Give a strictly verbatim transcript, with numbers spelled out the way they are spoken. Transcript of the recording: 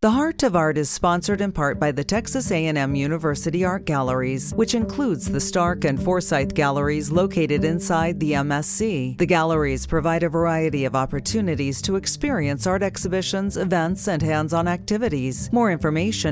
The Heart of Art is sponsored in part by the Texas A and M University Art Galleries, which includes the Stark and Forsyth Galleries located inside the M S C. The galleries provide a variety of opportunities to experience art exhibitions, events, and hands-on activities. More information